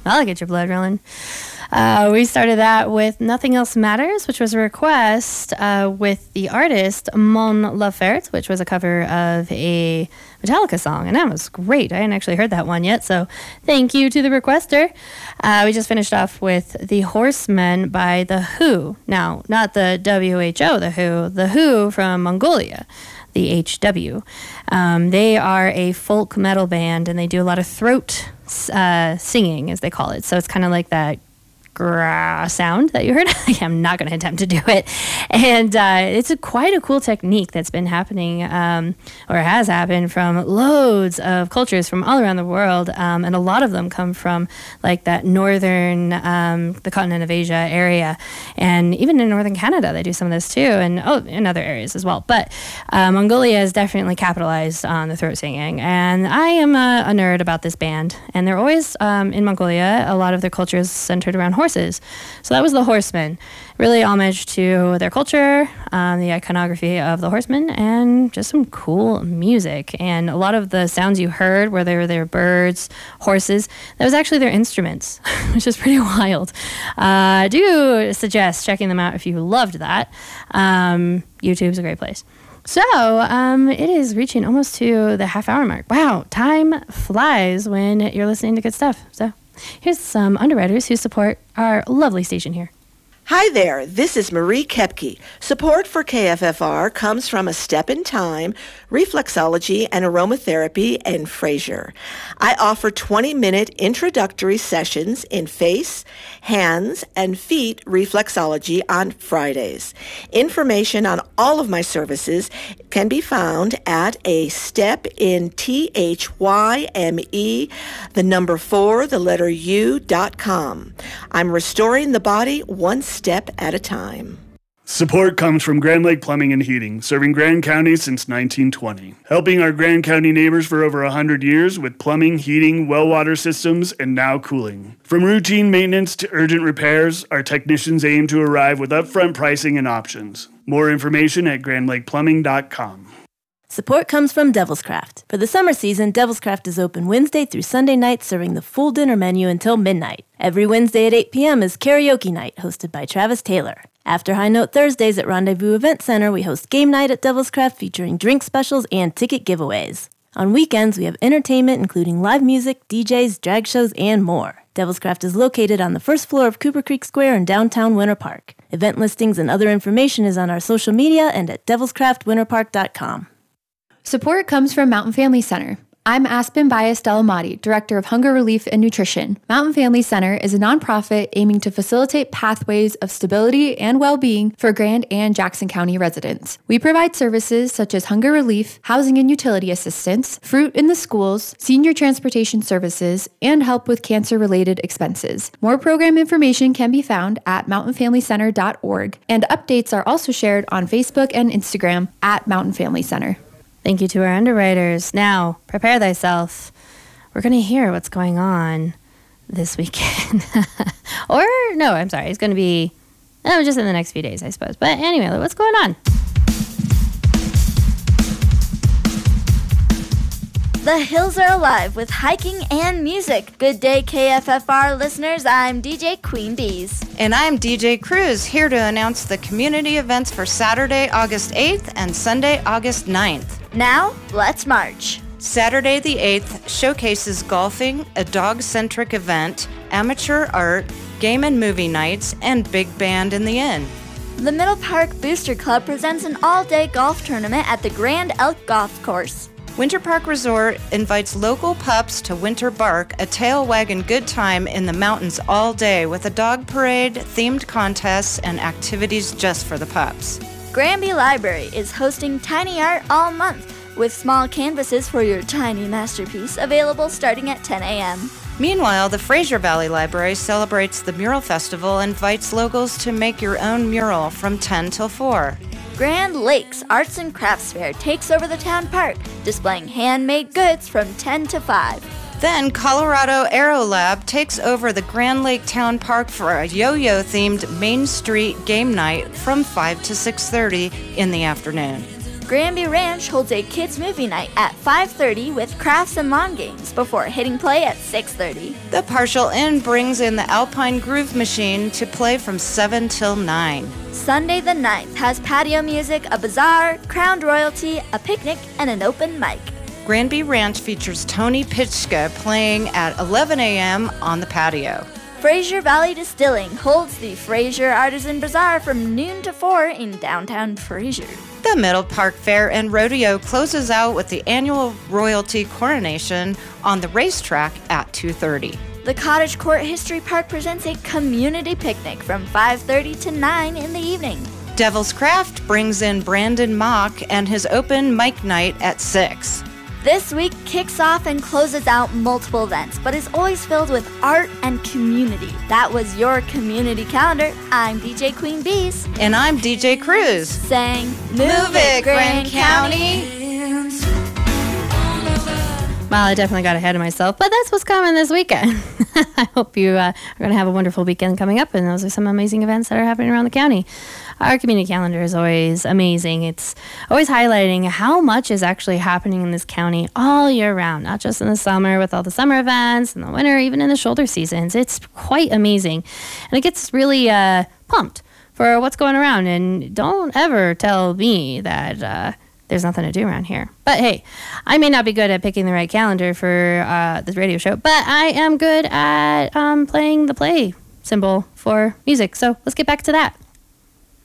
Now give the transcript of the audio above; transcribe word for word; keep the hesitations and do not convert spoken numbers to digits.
I'll get your blood rolling. Uh, we started that with Nothing Else Matters, which was a request uh, with the artist Mon Laferte, which was a cover of a Metallica song, and that was great. I hadn't actually heard that one yet, so thank you to the requester. Uh, we just finished off with The Horsemen by The Who. Now, not the W H O, The Who, The Who from Mongolia, the H W. Um, they are a folk metal band, and they do a lot of throat uh, singing, as they call it, so it's kind of like that grah sound that you heard. I'm not going to attempt to do it. And uh, it's a, quite a cool technique that's been happening um, or has happened from loads of cultures from all around the world. Um, and a lot of them come from like that northern, um, the continent of Asia area. And even in northern Canada, they do some of this too. And oh, in other areas as well. But uh, Mongolia has definitely capitalized on the throat singing. And I am a, a nerd about this band. And they're always um, in Mongolia, a lot of their culture is centered around horses. Horses. So that was the Horsemen. Really homage to their culture, um, the iconography of the Horsemen, and just some cool music. And a lot of the sounds you heard, where they were their birds, horses, that was actually their instruments, which is pretty wild. Uh, I do suggest checking them out if you loved that. Um, YouTube's a great place. So, um, it is reaching almost to the half hour mark. Wow, time flies when you're listening to good stuff. So here's some underwriters who support our lovely station here. Hi there, this is Marie Kepke. Support for K F F R comes from A Step in Time, Reflexology and Aromatherapy, and Fraser. I offer twenty-minute introductory sessions in face, hands, and feet reflexology on Fridays. Information on all of my services can be found at A Step in T H Y M E, the number four, the letter U, dot com. I'm restoring the body one step at a time. Support comes from Grand Lake Plumbing and Heating, serving Grand County since nineteen twenty. Helping our Grand County neighbors for over one hundred years with plumbing, heating, well water systems, and now cooling. From routine maintenance to urgent repairs, our technicians aim to arrive with upfront pricing and options. More information at grand lake plumbing dot com. Support comes from Devil's Craft. For the summer season, Devil's Craft is open Wednesday through Sunday nights, serving the full dinner menu until midnight. Every Wednesday at eight p.m. is karaoke night, hosted by Travis Taylor. After High Note Thursdays at Rendezvous Event Center, we host game night at Devil's Craft featuring drink specials and ticket giveaways. On weekends, we have entertainment including live music, D Js, drag shows, and more. Devil's Craft is located on the first floor of Cooper Creek Square in downtown Winter Park. Event listings and other information is on our social media and at devils craft winter park dot com. Support comes from Mountain Family Center. I'm Aspen Bias Delamati, Director of Hunger Relief and Nutrition. Mountain Family Center is a nonprofit aiming to facilitate pathways of stability and well-being for Grand and Jackson County residents. We provide services such as hunger relief, housing and utility assistance, fruit in the schools, senior transportation services, and help with cancer-related expenses. More program information can be found at mountain family center dot org, and updates are also shared on Facebook and Instagram at Mountain Family Center. Thank you to our underwriters. Now, prepare thyself. We're going to hear what's going on this weekend. or, no, I'm sorry. It's going to be, oh, just in the next few days, I suppose. But anyway, what's going on? The hills are alive with hiking and music. Good day, K F F R listeners. I'm D J Queen Bees. And I'm D J Cruz, here to announce the community events for Saturday, August eighth and Sunday, August ninth. Now, let's march. Saturday the eighth showcases golfing, a dog-centric event, amateur art, game and movie nights, and big band in the inn. The Middle Park Booster Club presents an all-day golf tournament at the Grand Elk Golf Course. Winter Park Resort invites local pups to Winter Bark, a tail wagging good time in the mountains all day with a dog parade, themed contests, and activities just for the pups. Granby Library is hosting Tiny Art all month with small canvases for your tiny masterpiece available starting at ten a.m. Meanwhile, the Fraser Valley Library celebrates the Mural Festival and invites locals to make your own mural from ten till four. Grand Lakes Arts and Crafts Fair takes over the town park, displaying handmade goods from ten to five. Then Colorado Aero Lab takes over the Grand Lake Town Park for a yo-yo themed Main Street game night from five to six thirty in the afternoon. Granby Ranch holds a kids movie night at five thirty with crafts and lawn games before hitting play at six thirty. The Partial Inn brings in the Alpine Groove Machine to play from seven till nine. Sunday the ninth has patio music, a bazaar, crowned royalty, a picnic, and an open mic. Granby Ranch features Tony Pitchka playing at eleven a.m. on the patio. Fraser Valley Distilling holds the Fraser Artisan Bazaar from noon to four in downtown Fraser. The Middle Park Fair and Rodeo closes out with the annual royalty coronation on the racetrack at two thirty. The Cottage Court History Park presents a community picnic from five thirty to nine in the evening. Devil's Craft brings in Brandon Mock and his open mic night at six. This week kicks off and closes out multiple events, but is always filled with art and community. That was your community calendar. I'm D J Queen Bees. And I'm D J Cruz. Saying, move, Move it, Grand County. Well, I definitely got ahead of myself, but that's what's coming this weekend. I hope you uh, are going to have a wonderful weekend coming up, and those are some amazing events that are happening around the county. Our community calendar is always amazing. It's always highlighting how much is actually happening in this county all year round, not just in the summer with all the summer events, in the winter, even in the shoulder seasons. It's quite amazing. And it gets really uh, pumped for what's going around. And don't ever tell me that uh, there's nothing to do around here. But hey, I may not be good at picking the right calendar for uh, this radio show, but I am good at um, playing the play symbol for music. So let's get back to that.